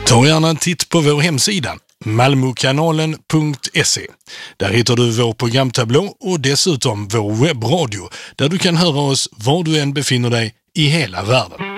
Ta gärna en titt på vår hemsida malmokanalen.se. Där hittar du vår programtablå och dessutom vår webbradio där du kan höra oss var du än befinner dig i hela världen.